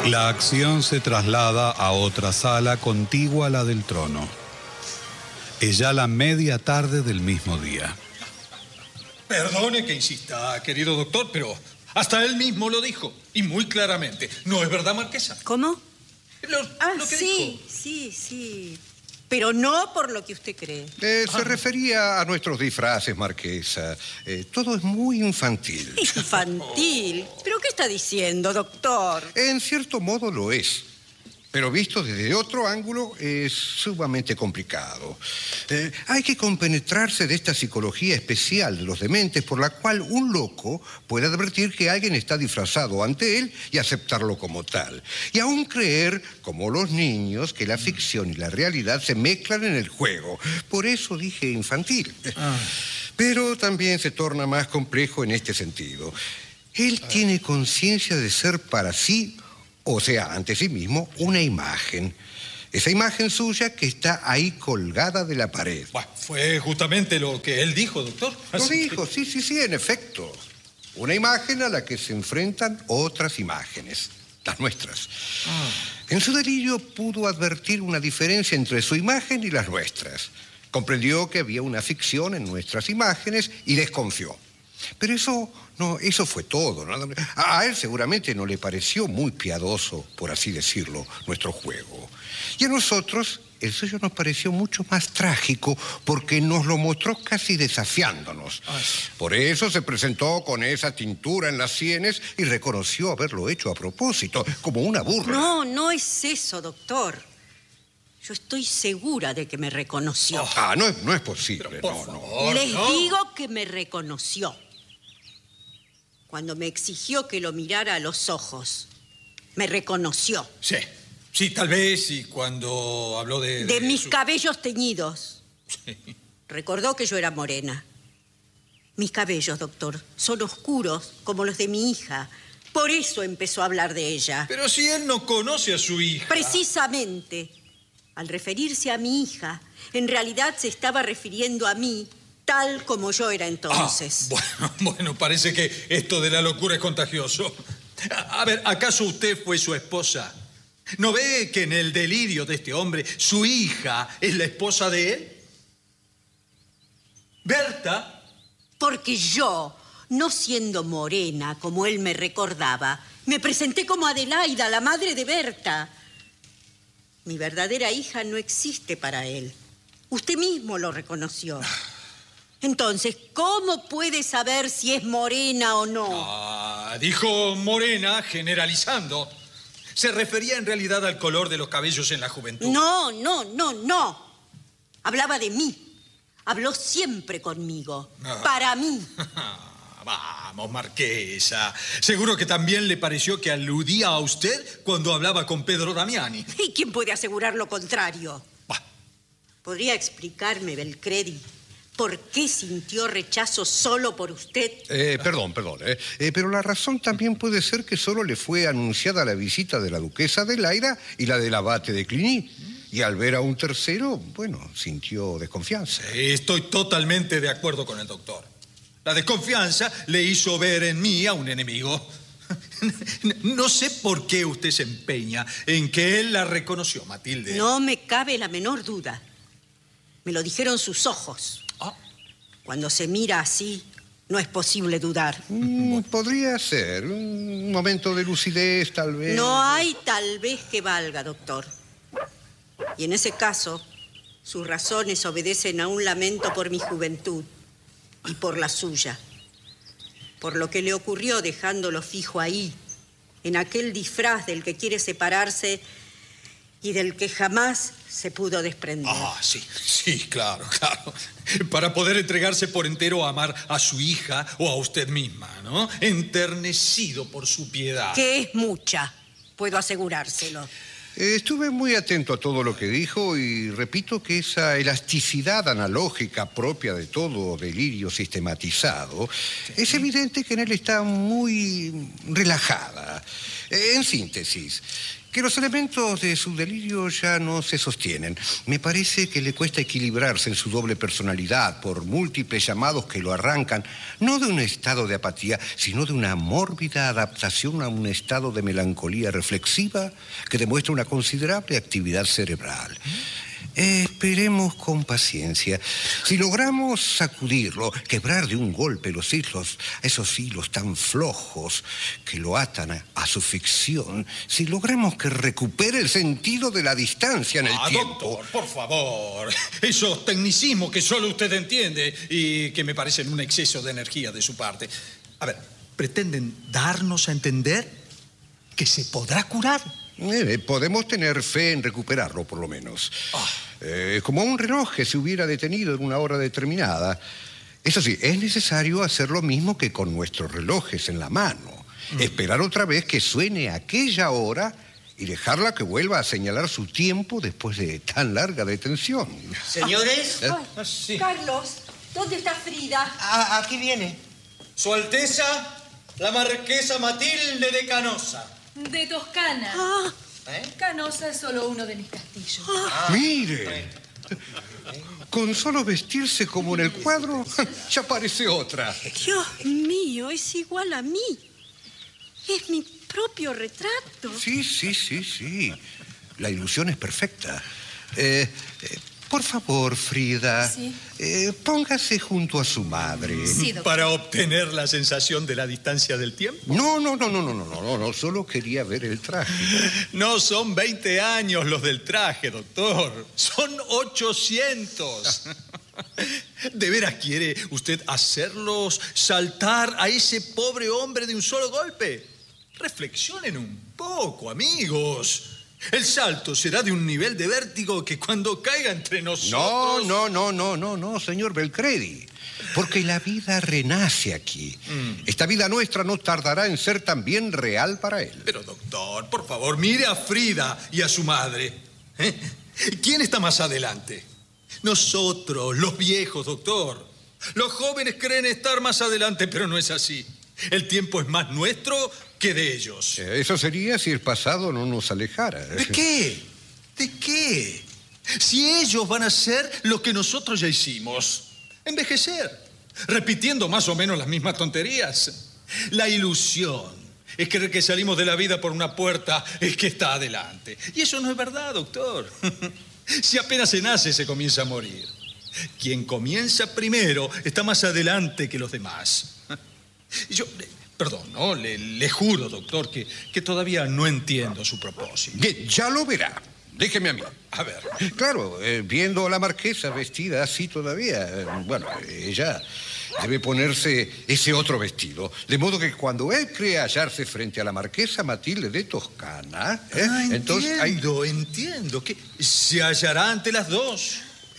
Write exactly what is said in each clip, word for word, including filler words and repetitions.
La acción se traslada a otra sala contigua a la del trono. Es ya la media tarde del mismo día. Perdone que insista, querido doctor, pero hasta él mismo lo dijo, y muy claramente. ¿No es verdad, Marquesa? ¿Cómo? Lo, ah, lo que sí, dijo. sí, sí. Pero no por lo que usted cree. Eh, se Ah. refería a nuestros disfraces, Marquesa. Eh, todo es muy infantil. ¿Infantil? ¿Pero qué está diciendo, doctor? En cierto modo lo es. Pero visto desde otro ángulo es sumamente complicado. Eh, hay que compenetrarse de esta psicología especial de los dementes por la cual un loco puede advertir que alguien está disfrazado ante él y aceptarlo como tal. Y aún creer, como los niños, que la ficción y la realidad se mezclan en el juego. Por eso dije infantil. Ah. Pero también se torna más complejo en este sentido. Él tiene conciencia de ser para sí, o sea, ante sí mismo, una imagen. Esa imagen suya que está ahí colgada de la pared. Bueno, fue justamente lo que él dijo, doctor. Lo Así dijo, que- sí, sí, sí, en efecto. Una imagen a la que se enfrentan otras imágenes, las nuestras. Ah. En su delirio pudo advertir una diferencia entre su imagen y las nuestras. Comprendió que había una ficción en nuestras imágenes y desconfió. Pero eso, no, eso fue todo, ¿no? A él seguramente no le pareció muy piadoso, por así decirlo, nuestro juego. Y a nosotros, el suyo nos pareció mucho más trágico porque nos lo mostró casi desafiándonos. Ah, sí. Por eso se presentó con esa tintura en las sienes y reconoció haberlo hecho a propósito, como una burla. No, no es eso, doctor. Yo estoy segura de que me reconoció. Ah, no es, no es posible, Pero, por no, no. favor, Les no. digo que me reconoció. Cuando me exigió que lo mirara a los ojos, me reconoció. Sí, sí, tal vez, y cuando habló de... De mis su- cabellos teñidos. Sí. Recordó que yo era morena. Mis cabellos, doctor, son oscuros como los de mi hija. Por eso empezó a hablar de ella. Pero si él no conoce a su hija... Precisamente, al referirse a mi hija, en realidad se estaba refiriendo a mí, tal como yo era entonces. Ah, bueno, bueno, parece que esto de la locura es contagioso. A, a ver, ¿acaso usted fue su esposa? ¿No ve que en el delirio de este hombre su hija es la esposa de él? Berta. Porque yo, no siendo morena como él me recordaba, me presenté como Adelaida, la madre de Berta. Mi verdadera hija no existe para él. Usted mismo lo reconoció. Entonces, ¿cómo puede saber si es morena o no? Ah, dijo morena, generalizando. Se refería en realidad al color de los cabellos en la juventud. No, no, no, no. Hablaba de mí. Habló siempre conmigo. Ah. Para mí. Vamos, Marquesa. Seguro que también le pareció que aludía a usted cuando hablaba con Pedro Damiani. ¿Y quién puede asegurar lo contrario? Bah, ¿Podría explicarme, Belcredi, por qué sintió rechazo solo por usted? Eh, perdón, perdón. eh, eh, pero la razón también puede ser que solo le fue anunciada la visita de la duquesa Adelaida y la del abate de Cluny. Y al ver a un tercero, bueno, sintió desconfianza. Estoy totalmente de acuerdo con el doctor. La desconfianza le hizo ver en mí a un enemigo. No sé por qué usted se empeña en que él la reconoció, Matilde. No me cabe la menor duda. Me lo dijeron sus ojos. Ah, Cuando se mira así, no es posible dudar. Mm, podría ser. Un momento de lucidez, tal vez. No hay tal vez que valga, doctor. Y en ese caso, sus razones obedecen a un lamento por mi juventud y por la suya. Por lo que le ocurrió dejándolo fijo ahí, en aquel disfraz del que quiere separarse y del que jamás se pudo desprender. ah, sí, sí, claro, claro. Para poder entregarse por entero a amar a su hija o a usted misma, ¿no? Enternecido por su piedad. Que es mucha, puedo asegurárselo. Eh, Estuve muy atento a todo lo que dijo y repito que esa elasticidad analógica propia de todo delirio sistematizado, es evidente que en él está muy relajada. En síntesis, que los elementos de su delirio ya no se sostienen. Me parece que le cuesta equilibrarse en su doble personalidad por múltiples llamados que lo arrancan, no de un estado de apatía, sino de una mórbida adaptación a un estado de melancolía reflexiva que demuestra una considerable actividad cerebral. Esperemos con paciencia. Si logramos sacudirlo, quebrar de un golpe los hilos, esos hilos tan flojos que lo atan a, a su ficción, si logramos que recupere el sentido de la distancia en el ah, tiempo... Doctor, por favor. Esos tecnicismos que solo usted entiende y que me parecen un exceso de energía de su parte. A ver, ¿pretenden darnos a entender que se podrá curar? Eh, podemos tener fe en recuperarlo, por lo menos. Oh. Eh, como un reloj que se hubiera detenido en una hora determinada. Eso sí, es necesario hacer lo mismo que con nuestros relojes en la mano. Mm. Esperar otra vez que suene aquella hora y dejarla que vuelva a señalar su tiempo después de tan larga detención. Señores. ¿Eh? Ay, sí. Carlos, ¿dónde está Frida? Ah, aquí viene. Su Alteza, la Marquesa Matilde de Canosa. De Toscana. Ah. ¿Eh? Canosa es solo uno de mis castillos. Ah. ¡Mire! Con solo vestirse como en el cuadro, ya parece otra. Dios mío, es igual a mí. Es mi propio retrato. Sí, sí, sí, sí. La ilusión es perfecta. Eh, eh, por favor, Frida, sí. eh, póngase junto a su madre. Sí, doctor. ¿Para obtener la sensación de la distancia del tiempo? No, no, no, no, no, no, no, no, no, solo quería ver el traje. No son veinte años los del traje, doctor. Son ochocientos. ¿De veras quiere usted hacerlos saltar a ese pobre hombre de un solo golpe? Reflexionen un poco, amigos. El salto será de un nivel de vértigo que cuando caiga entre nosotros... No, no, no, no, no, no, señor Belcredi. Porque la vida renace aquí. Mm. Esta vida nuestra no tardará en ser también real para él. Pero, doctor, por favor, mire a Frida y a su madre. ¿Eh? ¿Quién está más adelante? Nosotros, los viejos, doctor. Los jóvenes creen estar más adelante, pero no es así. El tiempo es más nuestro que de ellos. Eso sería si el pasado no nos alejara. ¿De qué? ¿De qué? Si ellos van a hacer lo que nosotros ya hicimos. Envejecer, repitiendo más o menos las mismas tonterías. La ilusión es creer que salimos de la vida por una puerta es que está adelante. Y eso no es verdad, doctor. Si apenas se nace, se comienza a morir. Quien comienza primero está más adelante que los demás. Y yo, perdón, ¿no? Le, le juro, doctor, que, que todavía no entiendo su propósito. Bien, ya lo verá. Déjeme a mí. A ver. Claro, eh, viendo a la marquesa vestida así todavía, eh, bueno, ella debe ponerse ese otro vestido. De modo que cuando él cree hallarse frente a la marquesa Matilde de Toscana... ¿eh? Ah, entonces, entiendo, hay... entiendo. Que se hallará ante las dos.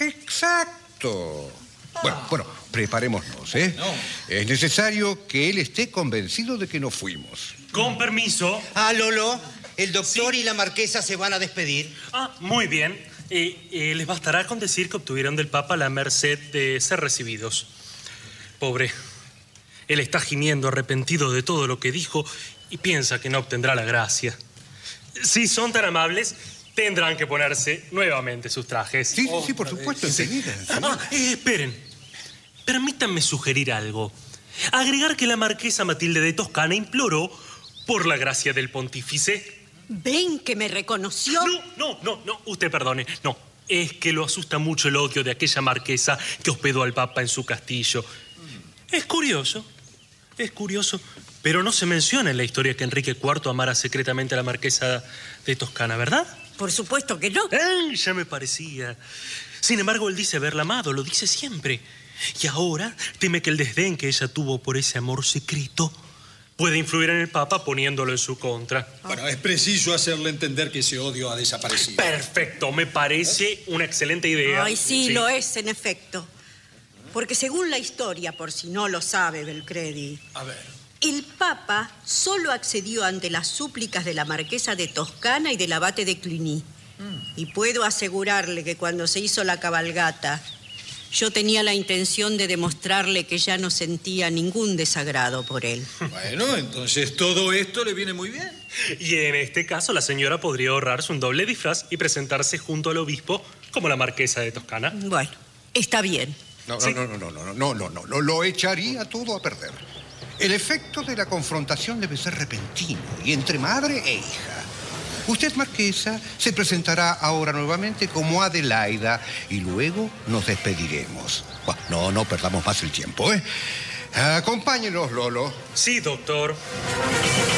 Exacto. Ah. Bueno, bueno, preparémonos, ¿eh? No. Es necesario que él esté convencido de que no fuimos. Con permiso. Ah, Lolo, el doctor sí. y la marquesa se van a despedir. Ah, muy bien. Eh, eh, les bastará con decir que obtuvieron del Papa la merced de ser recibidos. Pobre. Él está gimiendo arrepentido de todo lo que dijo y piensa que no obtendrá la gracia. Si son tan amables, tendrán que ponerse nuevamente sus trajes. Sí, sí, sí, por supuesto, enseguida. Ah, eh, esperen. Permítanme sugerir algo. Agregar que la marquesa Matilde de Toscana imploró por la gracia del pontífice. ¿Ven que me reconoció? No, no, no, no, usted perdone. No, es que lo asusta mucho el odio de aquella marquesa que hospedó al Papa en su castillo. Es curioso, es curioso, pero no se menciona en la historia que Enrique cuarto amara secretamente a la marquesa de Toscana, ¿verdad? Por supuesto que no. ¡Ay, ya me parecía! Sin embargo, él dice haberla amado, lo dice siempre. Y ahora teme que el desdén que ella tuvo por ese amor secreto puede influir en el Papa poniéndolo en su contra. Bueno, es preciso hacerle entender que ese odio ha desaparecido. Perfecto, me parece una excelente idea. Ay, sí, sí, lo es, en efecto. Porque según la historia, por si no lo sabe Belcredi, a ver, el Papa solo accedió ante las súplicas de la marquesa de Toscana y del abate de Cluny. Mm. Y puedo asegurarle que cuando se hizo la cabalgata Yo tenía la intención de demostrarle que ya no sentía ningún desagrado por él. Bueno, entonces todo esto le viene muy bien. Y en este caso la señora podría ahorrarse un doble disfraz y presentarse junto al obispo como la marquesa de Toscana. Bueno, está bien. No, no, Sí. no, no, no, no, no, no, no, no, lo echaría todo a perder. El efecto de la confrontación debe ser repentino y entre madre e hija. Usted, marquesa, se presentará ahora nuevamente como Adelaida y luego nos despediremos. Bueno, no, no perdamos más el tiempo, ¿eh? Acompáñenos, Lolo. Sí, doctor.